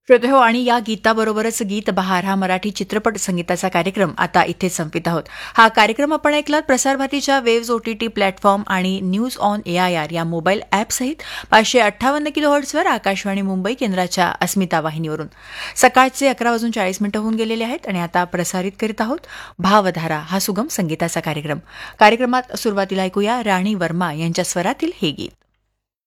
श्रोते हो, आणि या गीताबरोबरच गीत बहार हा मराठी चित्रपट संगीताचा कार्यक्रम आता इथे संपित आहोत. हा कार्यक्रम आपण ऐकलात प्रसारभारतीच्या वेव्ज OTT प्लॅटफॉर्म आणि न्यूज ऑन AIR या मोबाईल ॲपसहित 558 किलोहर्ट्झवर आकाशवाणी मुंबई केंद्राच्या अस्मिता वाहिनीवरून. सकाळचे 11:40 होऊन गेलेले आहेत आणि आता प्रसारित करीत आहोत भावधारा हा सुगम संगीताचा कार्यक्रम. कार्यक्रमात सुरुवातीला ऐकूया राणी वर्मा यांच्या स्वरातील हे गीत.